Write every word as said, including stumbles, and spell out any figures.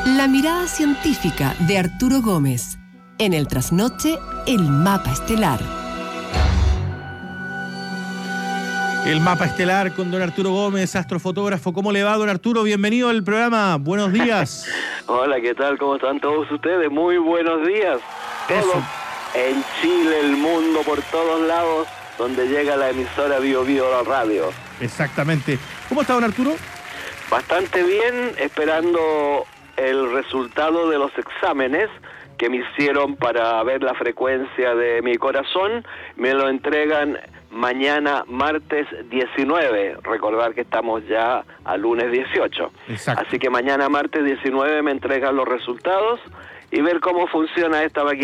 La mirada científica de Arturo Gómez. En el trasnoche, el mapa estelar. El mapa estelar con don Arturo Gómez, astrofotógrafo. ¿Cómo le va, don Arturo? Bienvenido al programa. Buenos días. Hola, ¿qué tal? ¿Cómo están todos ustedes? Muy buenos días. Todo en Chile, el mundo, por todos lados, donde llega la emisora Bio Bio Radio. Exactamente. ¿Cómo está, don Arturo? Bastante bien, esperando el resultado de los exámenes que me hicieron para ver la frecuencia de mi corazón. Me lo entregan mañana martes diecinueve. Recordar que estamos ya a lunes dieciocho. Exacto. Así que mañana martes diecinueve me entregan los resultados y ver cómo funciona esta máquina.